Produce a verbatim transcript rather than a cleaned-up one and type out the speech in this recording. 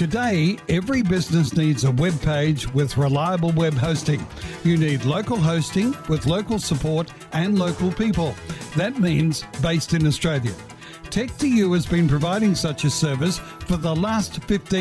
Today, every business needs a web page with reliable web hosting. You need local hosting with local support and local people. That means based in Australia. Tech two U has been providing such a service for the last fifteen